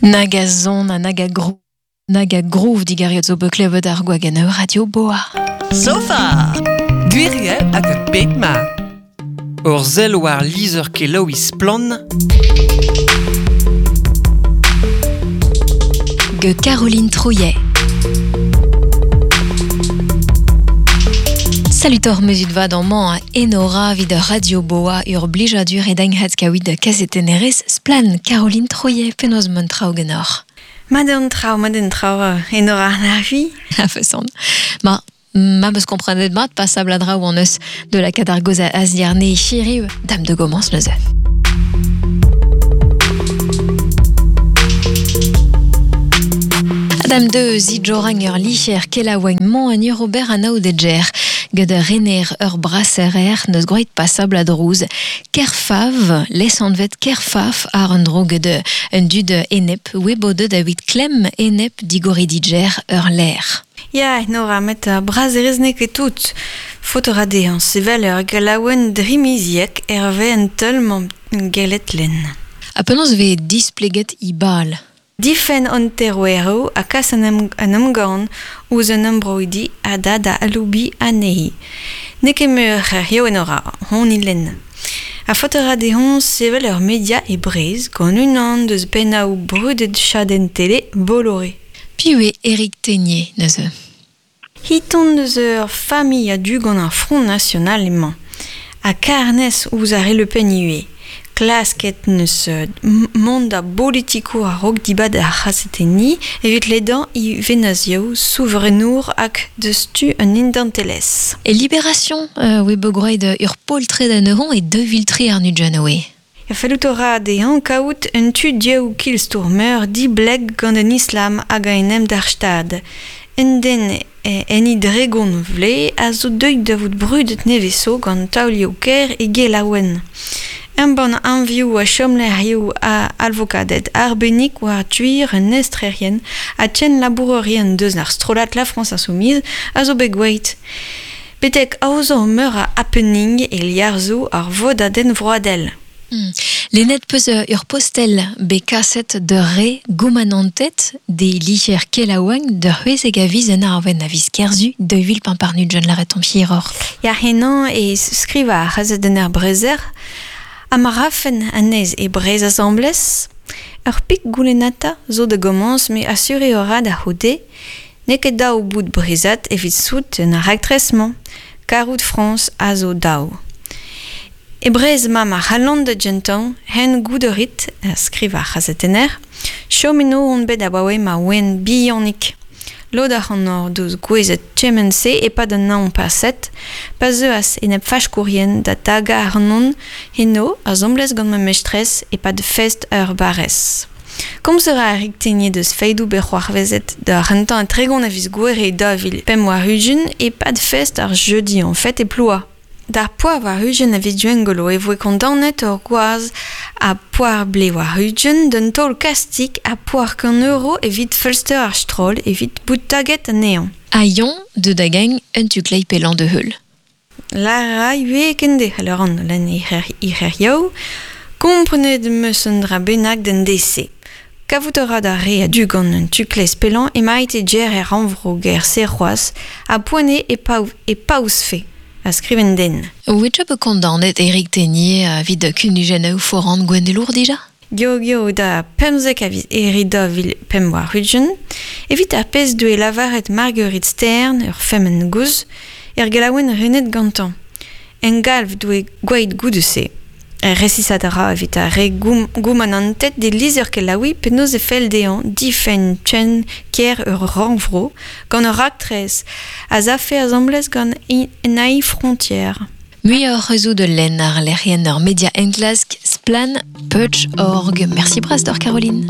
Nagazon a naga groove digariot zo beklevet ar gwaganeu Radio Boa. Sofa! Gwiriel hag pet ma. Ur zel war lizer ke Lois Plon. Ge Caroline Trouillet. Salutor mezut va dans man enora vid Radio Boa ur blijadur et d'anghat kawid kazetenerez splan Caroline Trouillet penos mon traugenor. Maden trau, enora navi. A façon. Ma beus komprenet mat passable a dra ou an eus de la kadargoz a aziarne chiriu dame de gomans neuze. Adam de zidjorang ur licher kelaoueng mon an ur ober an ao deger ged rener ur brasserer neus groet passable a drouz kerfav, lesandvet kerfaf ar an dro ged un dud enep webode david klem enep digore diger ur l'air. Ya, enora met brasereznek et tout. Fotorade an sevel ur galaouen drimiziek erve en tolman gelet len. Apenaos ve displeget i bal. Difen on teroero a kas an amgan ouz an ambroidi a da aloubi a nehi. Neke meur yo enora, hon i len. A fotorade hon sevel ur media e brez gant un an deus penna ou brudet chaden tele bolore. Piwe Eric Teignier neuze. Hiton deus ur famille a du gant ar Front National emañ. A karnes ouz a le pen ue. Klasket neus monda politiko a rog dibad a c'haseteni evit ledan I venazio souverenour ak deus tu un indanteles. Et Libération, we begroed ur poltre d'aneuron et deux viltri ar nudjanoe. Ya felloutora de an kaout un tu diaou kilstourmeur di bleg gant an islam hag a enem d'ar stad. En den en I dregon vle a zo deuit da vout brudet neveso gant taolio ker e gelaouen. Un bon enviou a chomlerioù a alvokadet arbenik war tuir un estrerien a tchen labourerien deus ar strolat la France Insoumise a zo begweit. Betek aozo meur a happening e liarzo ar vod a den vroadel. Lennet peus ur postel be kaset de re goumanantet de licher kelaouang de huez eg a viz en arven a viz kerzu de vil pamparnu john laret on pieror. Ya henan e skriva a c'hazet den ar brezer a ma rafen anez e brez assembles, ur pik goulenata zo de gomans me asure ora da hode, neket da o bout brezat evit sout en ar actresman, karout France a zo dao. E brez ma c'halland de gentan, hen gouderit, skriva a c'hazetener, chomeno on bet a bawe ma wen bionik. Lod ar an or deus gwezet tchemense e pa d'un naon paset, pa zeuas enep fach kourien da taga ar non heno a zomblez gant ma mestres e pa de fest ur barres. Kom sera a rik Teignier deus feidou be c'hoarvezet da rentan a tregon a viz gwere da vil pem war hujen e pa de fest ar jeudi en fait e ploa. Dar poar war hujen a viz duengolo e voe kontanet ur gwaz a poar ble war hujen d'un tol kastik a poar qu'un euro evit fulster ar strol evit bout taget a neon. A yon de da geng un tuklei pelan de heul. Lara ue kende alors an len iher yo, komprenet meus un dra bennak den dese. Kavoutora da re a du gant un tuklez pelan e maite djer e ranvro ger serroaz a poane e paouz fe. A skriven den. Ouetja be kondanet Eric Teignier vid kunnujeneu forant gwendelour dija? Gio da pemzek a viz erida vil pem war hujen, evit ar pez de e lavaret Marguerite Stern ur femen gouz, galaouen renet gantan. En galv doe gwait goudese. Resisadara evit a re goumanantet de lizer ke laoui penaos e fel dean difen tchen kier ur ranvro gant ur actrez a zafe a zamblez gant en ai frontière. Muior rezo de len ar lerien ur media englask splan Putch.org. Merci brasdor Caroline.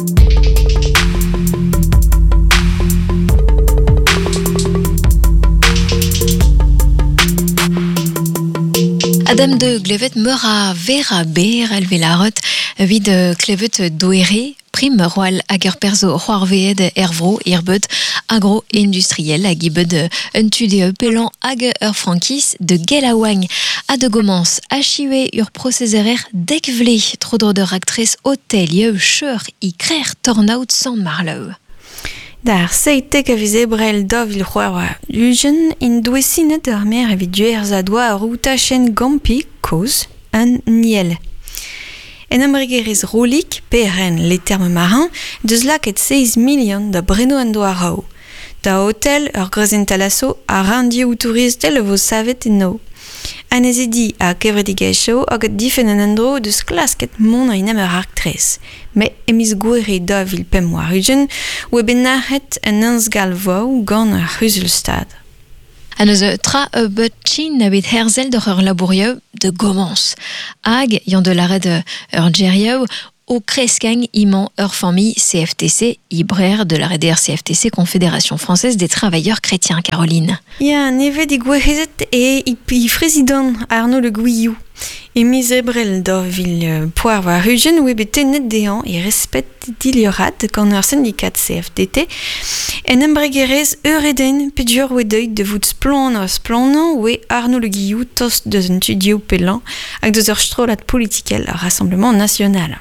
Adam de glevet meur a vera ber alvelarot vid klevet doere prim roal hag ur perzo c'hoarveet ervro irbet agro-industriel hag ibet un tude pelan hag ur frankis de gelaouagn a de gomans a chive ur proceserer dek vle trodro de actrice hotel yeu cheur I krer tornaout san marlou. Dar seitek a vize brel dov il c'hoarwa lujen in douesinet ur mer evit duer za doa a routa chen gampi koz un niel. En amregerez rolik, peren les termes marins, deus laket 16 millions da breno an doa rao. Da hotel ur grezentalasso a randi ou touristel vo savet enno. Anezedi a kevredigeicho hag difen an andro deus klasket mont a inem ur actrez. Me emiz gouere da vil pem war ugen, oe bennahet an ansgal vau gant ur Huselstad. An eus tra bet chin a bet herzel d'ur labourieux de gomans. Hag, yon de l'arret ur djeriou, au kreskang iman ur famille CFTC, ibrer de l'arret CFTC, Confédération Française des Travailleurs Chrétiens, Caroline. Ya, neve di gouerezet e I président Arnaud Le Gouillou. E miz ebrel da vil poar war ugen oe bet tenet dehan e respet diliorat gant ur syndikat CFDT en embregerez eureden pedur oe deuit de vout splon oe Arnaud Le Gouillou tost deus un studio pelan hag deus ur strolat politikel Rassemblement National.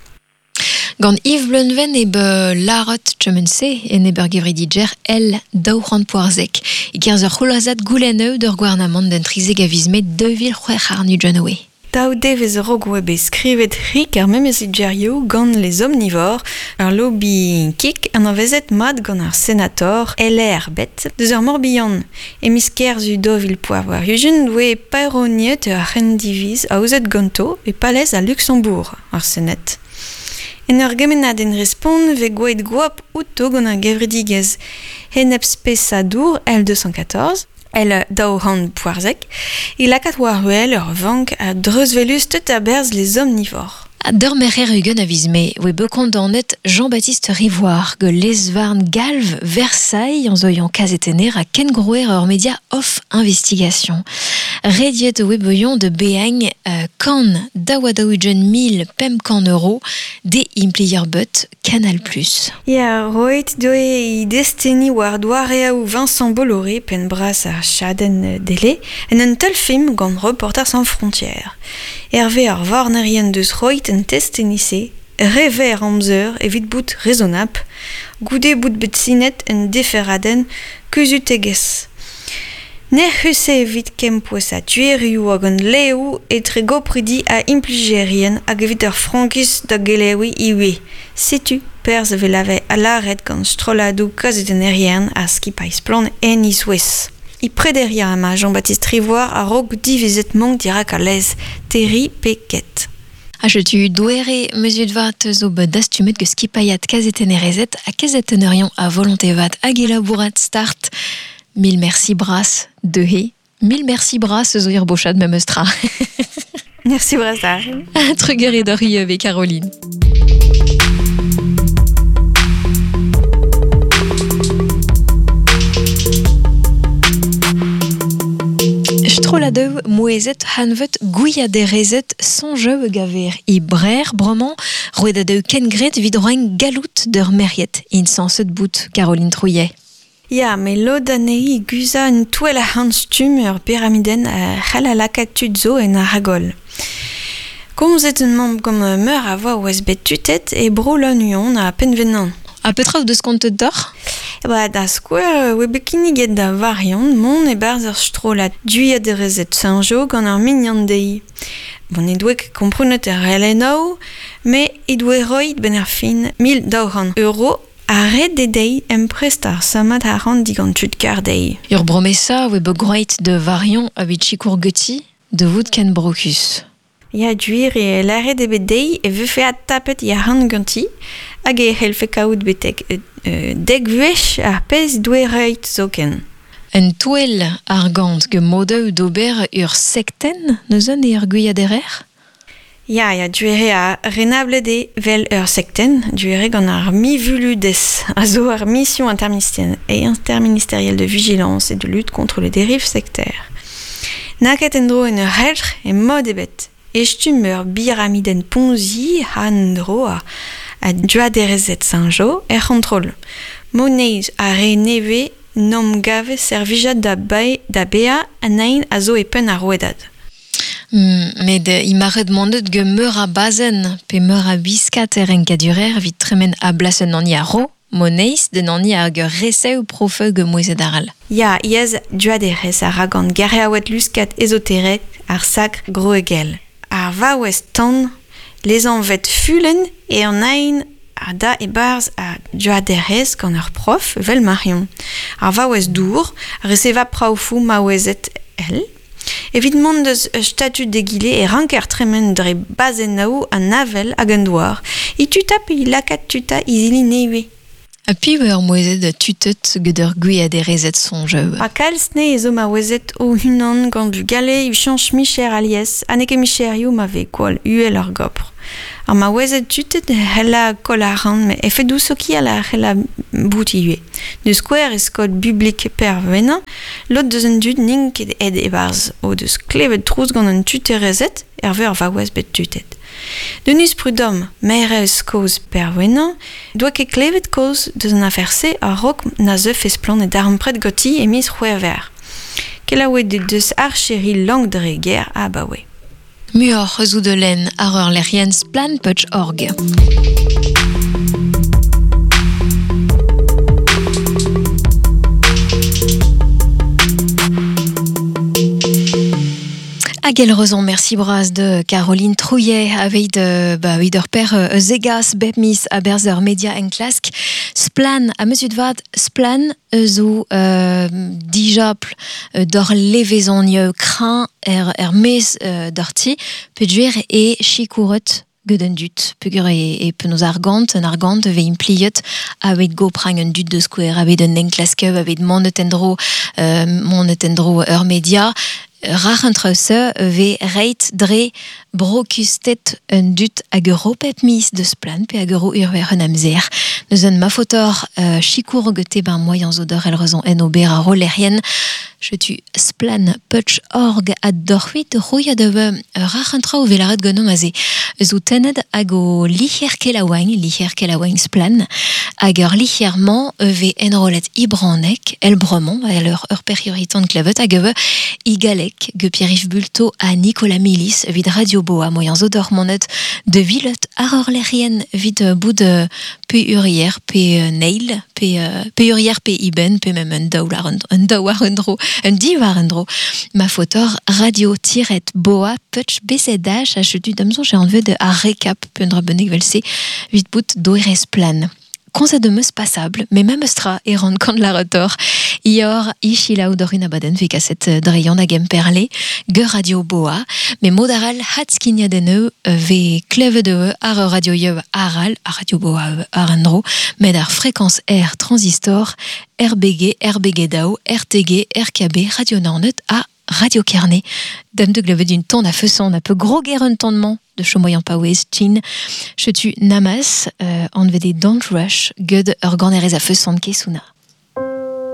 Gant Yves Blunven be larot tchemense en ebergevridiger el daourant poarzek. Ikerz ur c'houlazat gouleneu d'ur gouarnament d'en trizeg a vizmet 2 c'hwech ar nugennoe. Daou devez rog webe skrivet rik ar memesigerio gant les omnivores, ur lobby kik an avezet mat gant ar senator LR bet deus ur morbihan. Emiz kerzu dovil poar war ugen doe paeroniet ur rendiviz a ouzet ganto e palez a Luxembourg ar senet. En ur gemenad en respond ve gouet gwap outo gant ar gevredigez henep spesadour L214, el daourant poarzek, e lakat war ruel ur vank a dreuzvelus teut a berz les omnivores. D'ur merer ugen a vizme, oe bekondanet Jean-Baptiste Rivoire, ge lezvarn galv Versailles en zoian kazetener a ken grouer ur media off investigation. Rediet oe beuion de beang kan dawada ugen 1000 pem kan euro de implier but Canal+. Ya, roet doe I destini war doarea ou Vincent Bolloré pen bras ar chaden dele en un tel film gant Reporters sans frontières. Hervé ar varnerien deus roet en testenise, rever amzer evit bout rezonap, goude bout betsinet en deferaden kuzutegez. Ne husse evit kempoes a tueriou hag an leou etre gopridi a impligerien hag evit ur frankis da gelewi iwe. Setu, perz ave lave a laret gant stroladou kazetenerien a skipaiz plan en iswes. I prederia ama Jean-Baptiste Rivoire a rog divizet monk dirak a lez, Terry Peket. Tu douere mesut vat zo bet dastumet que skipaiat kazetenerezet a kazetenerion a volonté vat hag elabourat start. Mille merci bras de he. Mille merci bras zo ir bochad mem eustra. Merci Brassard. A trugere d'or avec Caroline. Stroladeu moezet hanvet gouiaderezet sonjeu gaver I brer broman roedadeu kengret vidroeng galout d'ur meriet in sanset bout Caroline Trouillet. Ya, me lodanei guza un touel a hanstum ur pyramiden a c'halalakatud zo en aragol. Komzet un membre gom meur a voa oaz bet tutet e bro l'anuon a penvenan. A petra ou deus kontet d'or? Da skouer oe bekiniget da variant mon e barz ur strolat duiaderezet Saint-Jo gant ur mignon dei. Bon, e doek kompronet ur relenau, me e doe roit ben ar fin 1.200 euro a red dedei emprestar samat a rand digant tudkar dei. Ur bromesa oe begroit de variant a bet chikour geuti de vout ken brocus. Ya duir e l'arret e bet dei e vefe a tapet I a rand ganti hag e helfe kaout betek deg vuech ar pez doe reit zoken. En touel ar gant ge modeu d'ober ur sekten neuzon e ur guiaderer? Ya, duere a renable de vel ur sekten, duere gant ar mivuludes, a zo ar mission interministérielle de vigilance et de lutte contre les dérives sectaires. Naket en dro en ur helc'h e mod ebet, estum ur biramiden ponzi han dro a a duaderezet Saint-Jo contrôle. Moneiz a reneve nom gave servija da bea anain a zo e pen a roedad. Met il m'a demandé de meur à bazen, pe meur à biscat renkadurer vit tremen a blasen an ia ro, moneiz de nani a ge reseu profe ge moisedaral. Ya, iez duaderez a ragant gare a wet luskat esoterek ar sacre groegel. Ar va ouest ton, les envet fulen e an ain a da e barz a duaderez gant ur prof vel marion. Ar va ouest dour, reseva praoufou ma ouezet el. Evit mondez statut degile e ranker tremen dre bazenao a navel hag an douar. I tuta pe i lakat tuta izili neive. A pi ur moezet tutet geder gui a derezet sonjeu. A kalsne ezo ma ouezet o hunan gant du gale u chanch micher alies, aneke micher you ma ve kol uel ar gopr. Ar ma ouezet tutet hella kol a ran, me efe dousoki ala hella bout iue. Deus kwer eskod publik per vena, lot deus an dud ning ket ed e barz o deus klevet trouz gant an tuterezet, erver va ouez bet tutet. Denis prudom, mere eus koz per vena, doa ket klevet koz deus an aferse a rok na zeuf esplan e darm pred goti e mis c'hwer ver. Kel a oe de deus archeri lang dre ger a bawe. Muor rezou de len ar ur lerien splan.org. Agel rezon merci braz de Caroline Trouillet avec de ur père Zegas Bepmis a berzer media en klask splan a monsieur Dvad splan zo dijapl d'or levezon crin mes d'orti peduer et chikouret geden dut pegur e penaos argant ve impliet avec go prang un dut de square avec un enklaske avec monetendro ur media Rachentreusse ve reit dre brokustet un dut hag euro pep mis de splan pe hag euro urver un amzer. Neus un mafotor chikour gete ben moyens odeur el rezon en ober a rolerien. Je tu splan.org ad dorhuit rouille de rachentrau velaret gonom aze. Zo tened hag o licher kelaouañ splan hag ur licherman ve enrolet ibranek el bremont a ur perioritant klavet hag ewe igalek ge Pierre-Yves Bulto a Nicolas Milis vid Radio Boa moyens odeur monet de villet ar orlerien vid bout pe urier pe neil pe urier pe iben pe même un divarendro ma fotor radio-boa bcdh a chutu damson j'ai enlevé de a récap pendra benek velse vid bout d'oires plan. Konza de meus passable, mais même stra et rend quand la retor. Ior, ichilaou dorina baden ve kaset dreion agem perle, ge Radio Boa, mais modaral hatskinia deneu ve kleve de ar radio yev aral, a Radio Boa arandro, med ar fréquence R transistor, RBG, RBG DAO, RTG, RKB, Radio Nornet a Radio Carnet. Dame de gleve d'une tonne à feu son, un peu gros guerre un tondement de chomoyant pawez, chin. Je tu namas, en vede don't rush, gud organerez à feu son kesuna.